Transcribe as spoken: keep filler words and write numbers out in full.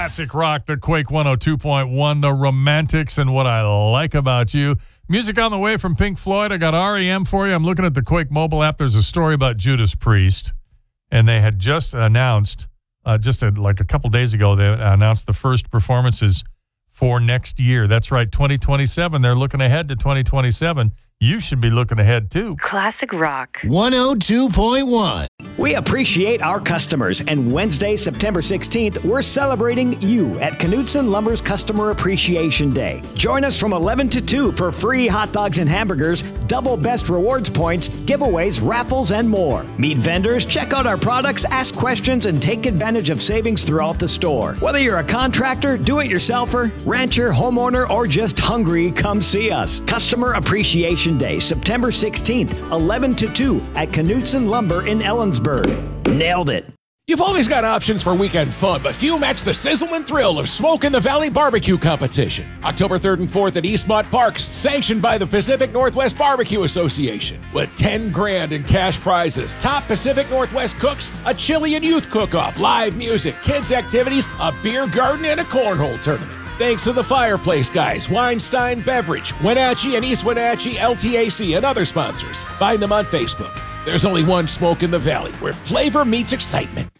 Classic rock, the Quake one oh two point one, the Romantics, and What I Like About You. Music on the way from Pink Floyd. I got R E M for you. I'm looking at the Quake mobile app. There's a story about Judas Priest, and they had just announced, uh, just a, like a couple days ago, they announced the first performances for next year. That's right, twenty twenty-seven. They're looking ahead to twenty twenty-seven. You should be looking ahead, too. Classic rock. one oh two point one. We appreciate our customers, and Wednesday, September sixteenth, we're celebrating you at Knutson Lumber's Customer Appreciation Day. Join us from eleven to two for free hot dogs and hamburgers, double best rewards points, giveaways, raffles, and more. Meet vendors, check out our products, ask questions, and take advantage of savings throughout the store. Whether you're a contractor, do-it-yourselfer, rancher, homeowner, or just hungry, come see us. Customer Appreciation Day, September sixteenth, eleven to two at Knutson Lumber in Ellensburg. Nailed it. You've always got options for weekend fun, but few match the sizzle and thrill of Smoke in the Valley barbecue competition. October third and fourth at Eastmont Park, sanctioned by the Pacific Northwest Barbecue Association. With ten grand in cash prizes, top Pacific Northwest cooks, a chili and youth cook-off, live music, kids activities, a beer garden, and a cornhole tournament. Thanks to the Fireplace Guys, Weinstein Beverage, Wenatchee and East Wenatchee L T A C, and other sponsors. Find them on Facebook. There's only one Smoke in the Valley, where flavor meets excitement.